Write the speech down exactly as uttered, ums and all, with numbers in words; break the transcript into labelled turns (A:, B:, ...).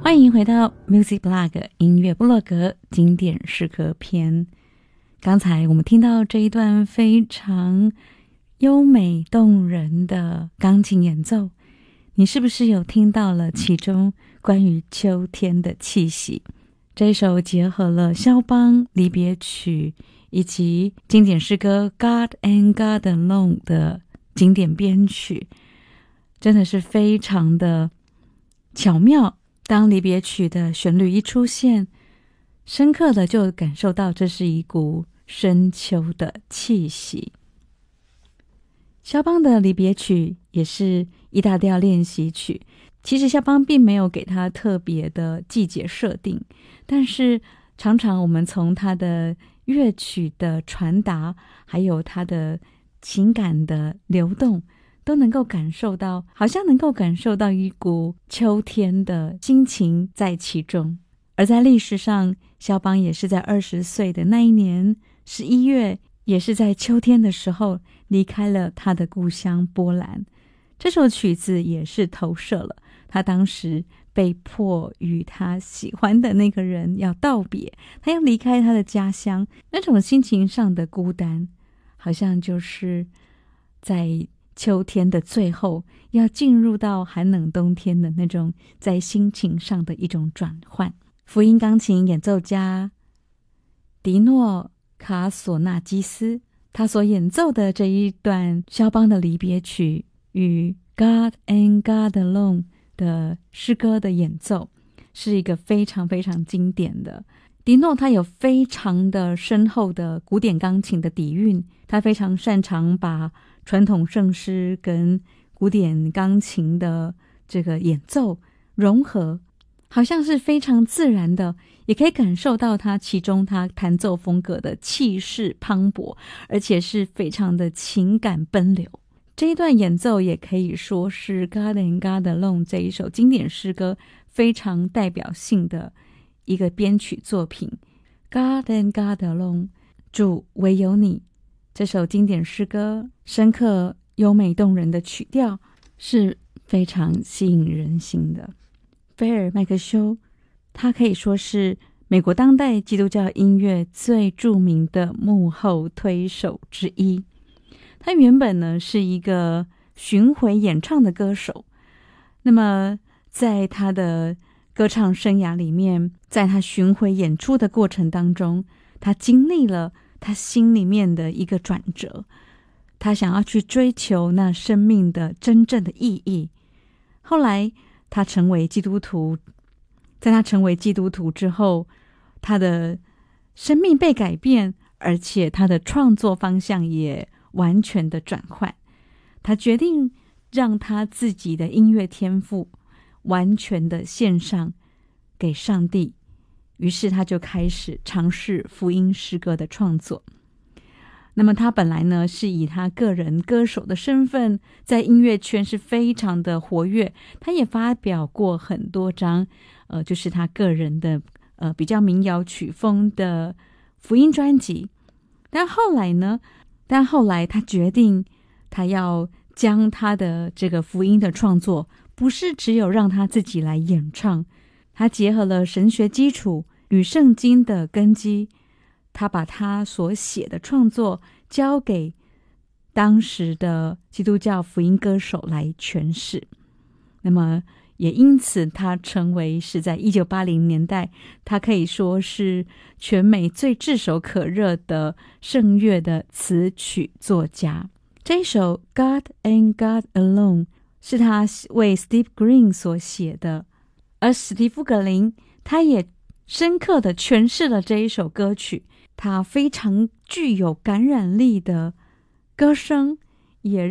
A: 欢迎回到 Music Blog 音乐部落格经典诗歌篇。刚才我们听到这一段非常优美动人的钢琴演奏，你是不是有听到了其中关于秋天的气息？这一首结合了肖邦离别曲以及经典诗歌 God and God Alone 的经典编曲，真的是非常的巧妙。当离别曲的旋律一出现，深刻的就感受到这是一股深秋的气息。肖邦的离别曲也是E大调练习曲，其实肖邦并没有给他特别的季节设定，但是常常我们从他的乐曲的传达，还有他的情感的流动，都能够感受到，好像能够感受到一股秋天的心情在其中。而在历史上，肖邦也是在二十岁的那一年十一月，也是在秋天的时候离开了他的故乡波兰。这首曲子也是投射了他当时被迫与他喜欢的那个人要道别，他要离开他的家乡，那种心情上的孤单，好像就是在秋天的最后要进入到寒冷冬天的那种在心情上的一种转换。福音钢琴演奏家迪诺卡索纳基斯，他所演奏的这一段肖邦的离别曲与 God and God Alone 的诗歌的演奏，是一个非常非常经典的。迪诺他有非常的深厚的古典钢琴的底蕴，他非常擅长把传统圣诗跟古典钢琴的这个演奏融合，好像是非常自然的，也可以感受到他其中他弹奏风格的气势磅礴，而且是非常的情感奔流。这一段演奏也可以说是 God and God Alone 这一首经典诗歌非常代表性的一个编曲作品。 God and God Alone 主唯有你，这首经典诗歌深刻优美动人的曲调是非常吸引人心的。菲尔麦克休他可以说是美国当代基督教音乐最著名的幕后推手之一。他原本呢是一个巡回演唱的歌手，那么在他的歌唱生涯里面，在他巡回演出的过程当中，他经历了他心里面的一个转折，他想要去追求那生命的真正的意义。后来他成为基督徒，在他成为基督徒之后，他的生命被改变，而且他的创作方向也完全的转换。他决定让他自己的音乐天赋完全的献上给上帝，于是他就开始尝试福音诗歌的创作。那么他本来呢是以他个人歌手的身份在音乐圈是非常的活跃，他也发表过很多张呃，就是他个人的呃比较民谣曲风的福音专辑。但后来呢但后来他决定他要将他的这个福音的创作不是只有让他自己来演唱，他结合了神学基础与圣经的根基，他把他所写的创作交给当时的基督教福音歌手来诠释。那么也因此他成为是在一九八零年代，他可以说是全美最炙手可热的圣乐的词曲作家。这一首 God and God Alone 是他为 Steve Green 所写的，而史蒂夫格林他也深刻地诠释了这一首歌曲，他非常具有感染力的歌声